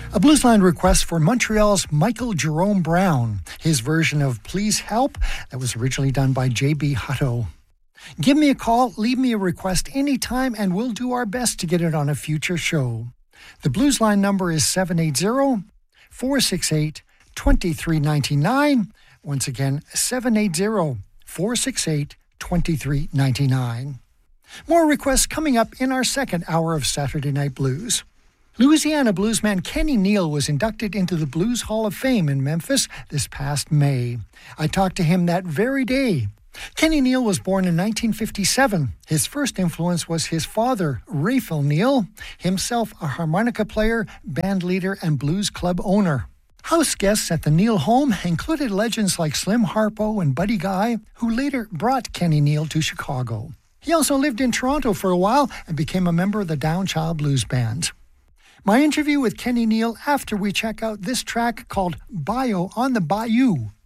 A Bluesline request for Montreal's Michael Jerome Brown, his version of Please Help, that was originally done by J.B. Hutto. Give me a call, leave me a request anytime, and we'll do our best to get it on a future show. The Bluesline number is 780-468-2399. Once again, 780-468-2399. More requests coming up in our second hour of Saturday Night Blues. Louisiana bluesman Kenny Neal was inducted into the Blues Hall of Fame in Memphis this past May. I talked to him that very day. Kenny Neal was born in 1957. His first influence was his father, Raphael Neal, himself a harmonica player, band leader, and blues club owner. House guests at the Neal home included legends like Slim Harpo and Buddy Guy, who later brought Kenny Neal to Chicago. He also lived in Toronto for a while and became a member of the Downchild Blues Band. My interview with Kenny Neal after we check out this track called Bio on the Bayou